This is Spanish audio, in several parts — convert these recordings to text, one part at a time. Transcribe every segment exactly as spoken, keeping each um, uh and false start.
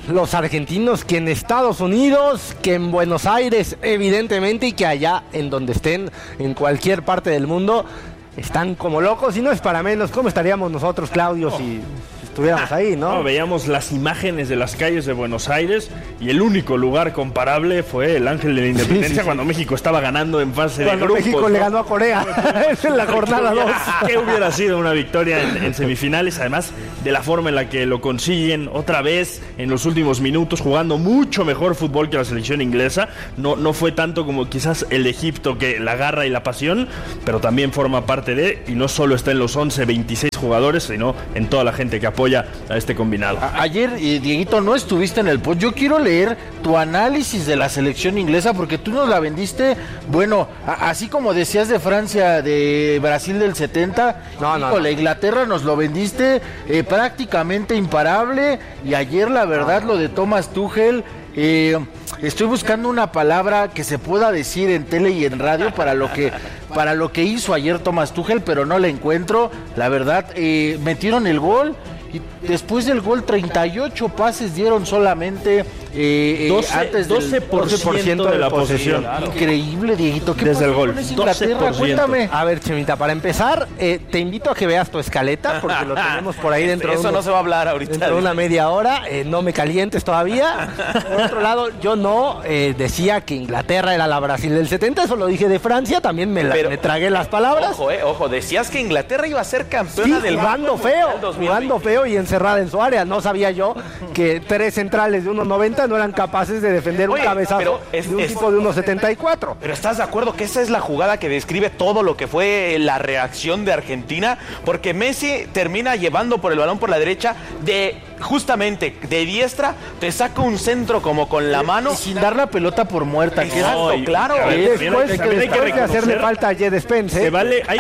los argentinos que en Estados Unidos, que en Buenos Aires, evidentemente, y que allá en donde estén, en cualquier parte del mundo, están como locos, y no es para menos. ¿Cómo estaríamos nosotros, Claudio, oh. si estuviéramos ahí, ¿no? No, veíamos las imágenes de las calles de Buenos Aires y el único lugar comparable fue el Ángel de la Independencia, sí, sí, cuando sí. México estaba ganando en fase cuando de grupos. México, ¿no?, le ganó a Corea en la jornada dos. ¿Qué hubiera sido una victoria en, en semifinales? Además de la forma en la que lo consiguen otra vez en los últimos minutos, jugando mucho mejor fútbol que la selección inglesa. No, no fue tanto como quizás el de Egipto, que la garra y la pasión, pero también forma parte de, y no solo está en los once, veintiséis jugadores, sino en toda la gente que apoya a este combinado. A- ayer, eh, Dieguito, no estuviste en el post. Yo quiero leer tu análisis de la selección inglesa, porque tú nos la vendiste, bueno, a- así como decías de Francia, de Brasil del setenta, no, no, con no. la Inglaterra nos lo vendiste eh, prácticamente imparable, y ayer la verdad lo de Thomas Tuchel, eh, estoy buscando una palabra que se pueda decir en tele y en radio para lo que para lo que hizo ayer Thomas Tuchel, pero no la encuentro. La verdad, eh, metieron el gol y después del gol treinta y ocho pases dieron solamente eh, doce, antes doce por ciento de la posesión. Claro. Increíble, Dieguito. ¿Qué desde el gol? Inglaterra, cuéntame. A ver, Chemita, para empar, eh, te invito a que veas tu escaleta, porque lo tenemos por ahí dentro. Eso de unos, no se va a hablar ahorita. Dentro de una media hora. Eh, no me calientes todavía. Por otro lado, yo no eh, decía que Inglaterra era la Brasil del setenta, eso lo dije de Francia, también me, la, Pero, me tragué las palabras. Ojo, eh, ojo, decías que Inglaterra iba a ser campeona Sí, del jugando feo, jugando feo y encerrada en su área. No sabía yo que tres centrales de uno noventa no eran capaces de defender Oye, un cabezazo es, de un es, tipo de uno setenta y cuatro. Pero ¿estás de acuerdo que esa es la jugada que describe todo lo que fue la reacción de Argentina? Porque Messi termina llevando por el balón por la derecha, de justamente de diestra, te saca un centro como con la mano. Y sin dar la pelota por muerta. Que Exacto, Ay, claro. a ver, Después, también hay que después de hacerle falta a Jed Spence, Se ¿eh? vale, hay,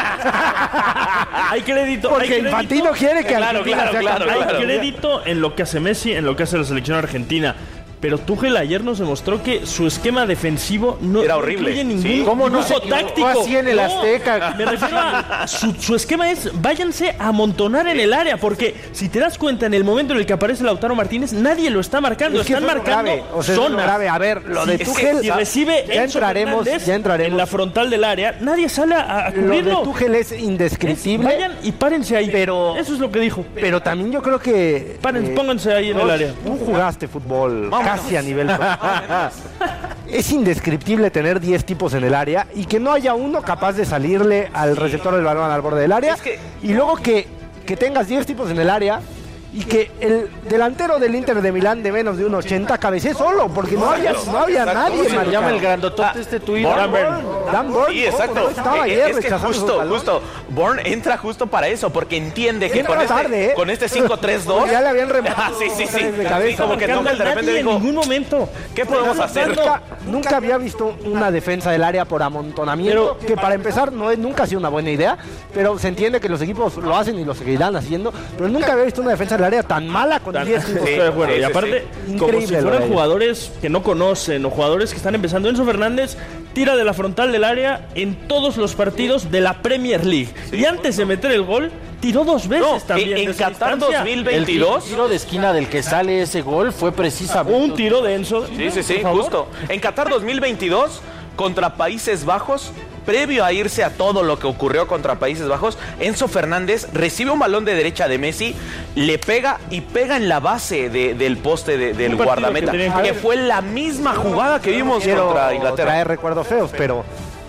hay crédito. Porque hay crédito, Infantino quiere que Claro, Argentina claro, sea claro, campeón. Hay claro. crédito en lo que hace Messi, en lo que hace la selección argentina. Pero Tuchel ayer nos demostró que su esquema defensivo no Era horrible. incluye ningún Sí. ¿Cómo no uso se equivocó táctico. así en el No, Azteca? Me refiero a su, su esquema es váyanse a amontonar en el área, porque si te das cuenta en el momento en el que aparece Lautaro Martínez, nadie lo está marcando, Es que están eso es lo marcando grave, o sea, eso es lo zonas. grave. A ver, lo de Si- es Tuchel, que si recibe ya Enzo entraremos, Fernández ya entraremos. en la frontal del área, nadie sale a, a Lo de cubrirlo. Tuchel es Es- indescriptible. vayan y párense ahí. Pero- eso es lo que dijo. Pero también yo creo que... Paren, eh, pónganse ahí en el área. Tú jugaste fútbol Vámonos. casi a nivel profesional. Es indescriptible tener diez tipos en el área y que no haya uno capaz de salirle al receptor del balón al borde del área. Es que- Y luego que, que tengas diez tipos en el área y que el delantero del Inter de Milán de menos de uno ochenta cabecee solo, porque no había, no había Exacto. nadie. ¿Cómo se marcado. llama el grandotote Ah, este tuyo? Born, Dan Burn, Sí, exacto. ¿cómo no estaba Eh, ayer es que rechazando esos justo, balones? justo, Born entra justo para eso, porque entiende que Entra con este, tarde, ¿eh? con este cinco tres dos... Ya le habían rematado Ah, sí, sí, sí. de cabeza. Sí, como que Carnal, Tuchel de repente nadie en dijo, ningún momento. ¿qué podemos hacer? Nunca, nunca había visto una defensa del área por amontonamiento, que para empezar no es, nunca ha sido una buena idea, pero se entiende que los equipos lo hacen y lo seguirán haciendo, pero nunca había visto una defensa del área tan mala con Tan- diez tipos. Estoy de acuerdo. Sí, Y sí, aparte, sí. como si Increíble lo de fueran ellos. jugadores que no conocen o jugadores que están empezando. Enzo Fernández tira de la frontal del área en todos los partidos de la Premier League. Y antes de meter el gol, tiró dos veces No, también. en, en desde Qatar distancia. El veintidós... tiro de esquina del que sale ese gol fue precisamente Un tiro de Enzo. Sí, sí, sí, por favor. justo. En Qatar dos mil veintidós, contra Países Bajos, previo a irse a todo lo que ocurrió contra Países Bajos, Enzo Fernández recibe un balón de derecha de Messi, le pega y pega en la base de, del poste de, del Un partido guardameta, que que, tenían que- fue la misma jugada que vimos Quiero contra Inglaterra. traer recuerdos feos, pero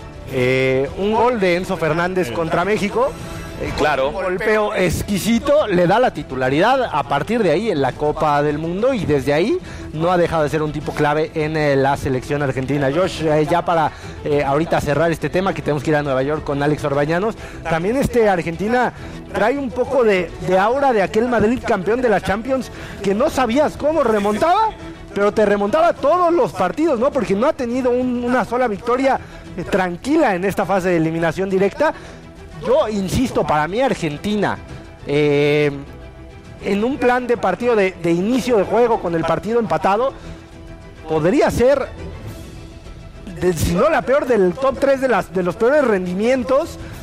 eh, un gol de Enzo Fernández contra México, eh, Claro. un golpeo exquisito, le da la titularidad a partir de ahí en la Copa del Mundo, y desde ahí no ha dejado de ser un tipo clave en eh, la selección argentina. Josh, eh, ya para eh, ahorita cerrar este tema, que tenemos que ir a Nueva York con Alex Orbañanos, también este Argentina trae un poco de, de aura de aquel Madrid campeón de la Champions, que no sabías cómo remontaba, pero te remontaba todos los partidos, ¿no? Porque no ha tenido un- una sola victoria eh, tranquila en esta fase de eliminación directa. Yo insisto, para mí Argentina, eh, en un plan de partido de, de inicio de juego con el partido empatado, podría ser, de- si no la peor, del top tres de, las, de los peores rendimientos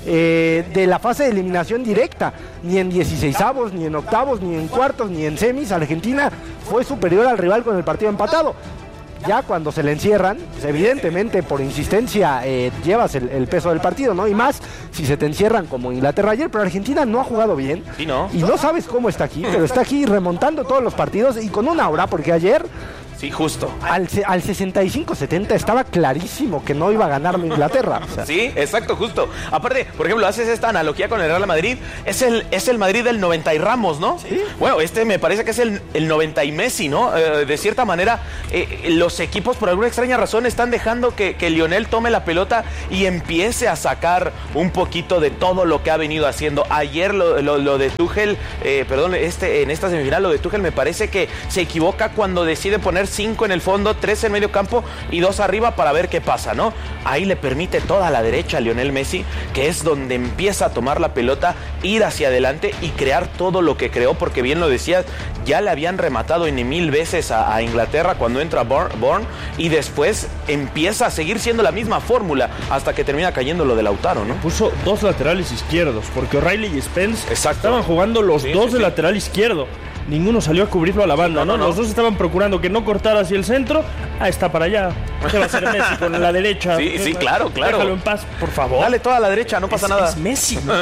eh, de la fase de eliminación directa. Ni en dieciseisavos, ni en octavos, ni en cuartos, ni en semis. Argentina fue superior al rival con el partido empatado. Ya cuando se le encierran, pues evidentemente por insistencia eh, llevas el, el peso del partido, ¿no? Y más si se te encierran como Inglaterra ayer, pero Argentina no ha jugado bien. Sí, ¿no? Y no sabes cómo está aquí, pero está aquí remontando todos los partidos y con una aura, porque ayer... Sí, justo. Al, al sesenta y cinco setenta estaba clarísimo que no iba a ganarlo Inglaterra. O sea. Sí, exacto, justo. Aparte, por ejemplo, haces esta analogía con el Real Madrid. Es el, es el Madrid del noventa y Ramos, ¿no? Sí. Bueno, este me parece que es el, el noventa y Messi, ¿no? Eh, de cierta manera, eh, los equipos por alguna extraña razón están dejando que, que Lionel tome la pelota y empiece a sacar un poquito de todo lo que ha venido haciendo. Ayer lo, lo, lo de Tuchel, eh, perdón, este, en esta semifinal, lo de Tuchel me parece que se equivoca cuando decide poner cinco en el fondo, tres en medio campo y dos arriba para ver qué pasa, ¿no? Ahí le permite toda la derecha a Lionel Messi, que es donde empieza a tomar la pelota, ir hacia adelante y crear todo lo que creó, porque bien lo decías, ya le habían rematado en mil veces a, a Inglaterra cuando entra Bourne y después empieza a seguir siendo la misma fórmula hasta que termina cayendo lo de Lautaro, ¿no? Puso dos laterales izquierdos, porque O'Reilly y Spence Exacto. estaban jugando los sí, dos sí, de sí. lateral izquierdo. Ninguno salió a cubrirlo a la banda, no, ¿no? no, no. Los dos estaban procurando que no cortara hacia el centro. Ah, está para allá. ¿Qué va a hacer Messi con la derecha? Sí, sí, claro, claro. Déjalo en paz, por favor. Dale toda la derecha, no pasa es, nada. Es Messi, ¿no?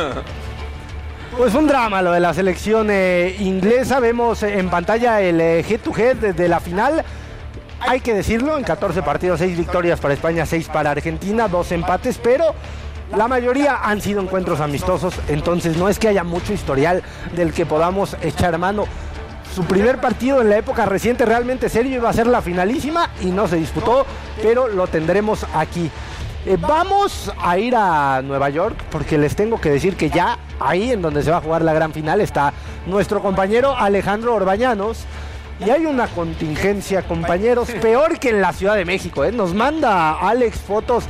Pues un drama lo de la selección eh, inglesa. Vemos en pantalla el eh, head to head de, de la final. Hay que decirlo, en catorce partidos, seis victorias para España, seis para Argentina, dos empates, pero la mayoría han sido encuentros amistosos, entonces no es que haya mucho historial del que podamos echar mano. Su primer partido en la época reciente realmente serio iba a ser la finalísima y no se disputó, pero lo tendremos aquí. Eh, vamos a ir a Nueva York porque les tengo que decir que ya ahí en donde se va a jugar la gran final está nuestro compañero Alejandro Orbañanos. Y hay una contingencia, compañeros, peor que en la Ciudad de México, ¿eh? Nos manda Alex fotos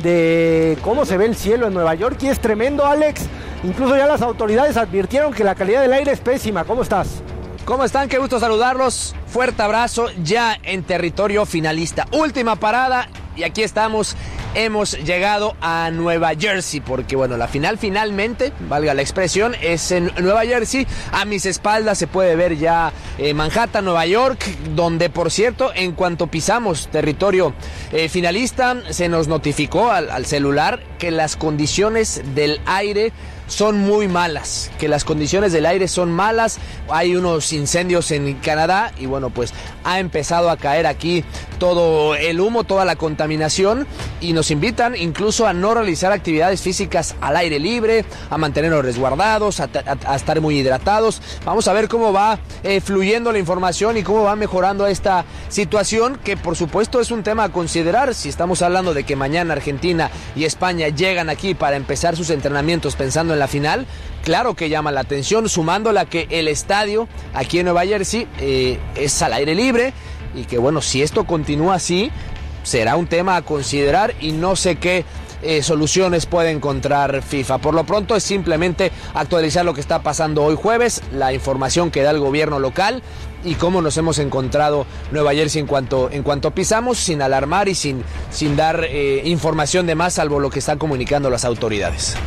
de cómo se ve el cielo en Nueva York y es tremendo, Alex. Incluso ya las autoridades advirtieron que la calidad del aire es pésima. ¿Cómo estás? ¿Cómo están? Qué gusto saludarlos. Fuerte abrazo ya en territorio finalista. Última parada y aquí estamos. Hemos llegado a Nueva Jersey porque, bueno, la final finalmente, valga la expresión, es en Nueva Jersey. A mis espaldas se puede ver ya eh, Manhattan, Nueva York, donde, por cierto, en cuanto pisamos territorio eh, finalista, se nos notificó al, al celular que las condiciones del aire son muy malas, que las condiciones del aire son malas. Hay unos incendios en Canadá y bueno, pues ha empezado a caer aquí todo el humo, toda la contaminación y nos invitan incluso a no realizar actividades físicas al aire libre, a mantenernos resguardados, a, a, a estar muy hidratados. Vamos a ver cómo va eh, fluyendo la información y cómo va mejorando esta situación, que por supuesto es un tema a considerar. Si estamos hablando de que mañana Argentina y España llegan aquí para empezar sus entrenamientos pensando en la final, claro que llama la atención, sumándola que el estadio aquí en Nueva Jersey eh, es al aire libre y que bueno, si esto continúa así, será un tema a considerar y no sé qué eh, soluciones puede encontrar FIFA. Por lo pronto es simplemente actualizar lo que está pasando hoy jueves, la información que da el gobierno local y cómo nos hemos encontrado Nueva Jersey en cuanto, en cuanto pisamos, sin alarmar y sin, sin dar eh, información de más, salvo lo que están comunicando las autoridades.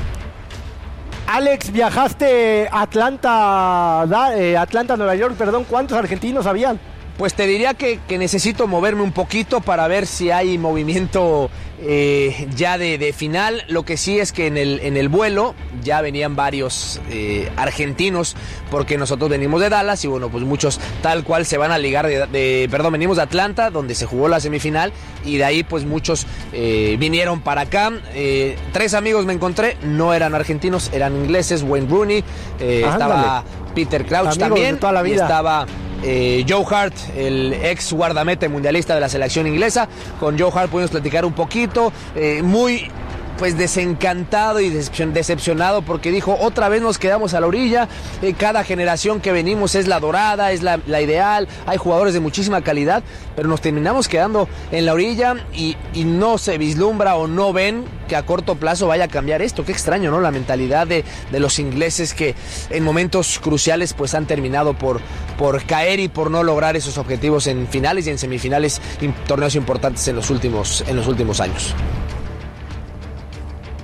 Alex, viajaste a Atlanta, eh, Atlanta, Nueva York, perdón, ¿cuántos argentinos habían? Pues te diría que, que necesito moverme un poquito para ver si hay movimiento eh, ya de, de final. Lo que sí es que en el, en el vuelo ya venían varios eh, argentinos, porque nosotros venimos de Dallas y bueno, pues muchos tal cual se van a ligar de, de perdón, venimos de Atlanta, donde se jugó la semifinal, y de ahí pues muchos eh, vinieron para acá. Eh, tres amigos me encontré, no eran argentinos, eran ingleses. Wayne Rooney, eh, estaba Peter Crouch amigos también, de toda la vida. Y estaba Eh, Joe Hart, el ex guardamete mundialista de la selección inglesa. Con Joe Hart pudimos platicar un poquito, eh, muy pues desencantado y decepcionado porque dijo, otra vez nos quedamos a la orilla, eh, cada generación que venimos es la dorada, es la, la ideal, hay jugadores de muchísima calidad, pero nos terminamos quedando en la orilla y, y no se vislumbra o no ven que a corto plazo vaya a cambiar esto. Qué extraño, ¿no? La mentalidad de, de los ingleses que en momentos cruciales pues han terminado por, por caer y por no lograr esos objetivos en finales y en semifinales, en torneos importantes en los últimos, en los últimos años.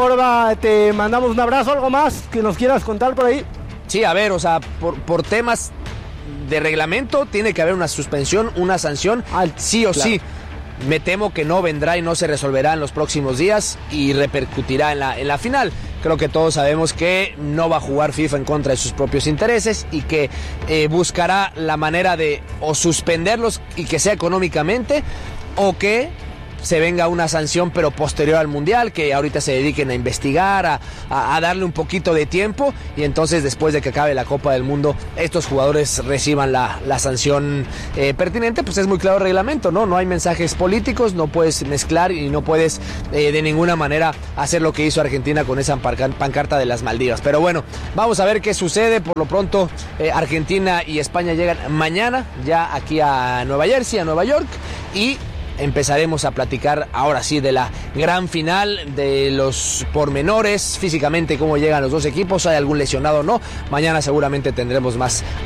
Orba, te mandamos un abrazo. ¿Algo más que nos quieras contar por ahí? Sí, a ver, o sea, por, por temas de reglamento tiene que haber una suspensión, una sanción, sí o claro. sí. Me temo que no vendrá y no se resolverá en los próximos días y repercutirá en la, en la final. Creo que todos sabemos que no va a jugar FIFA en contra de sus propios intereses y que eh, buscará la manera de o suspenderlos y que sea económicamente o que se venga una sanción pero posterior al Mundial, que ahorita se dediquen a investigar, a, a, a darle un poquito de tiempo y entonces después de que acabe la Copa del Mundo estos jugadores reciban la, la sanción eh, pertinente. Pues es muy claro el reglamento, ¿no? No hay mensajes políticos, no puedes mezclar y no puedes eh, de ninguna manera hacer lo que hizo Argentina con esa pancarta de las Maldivas. Pero bueno, vamos a ver qué sucede. Por lo pronto eh, Argentina y España llegan mañana ya aquí a Nueva Jersey, a Nueva York, y empezaremos a platicar ahora sí de la gran final, de los pormenores, físicamente cómo llegan los dos equipos, hay algún lesionado o no. Mañana seguramente tendremos más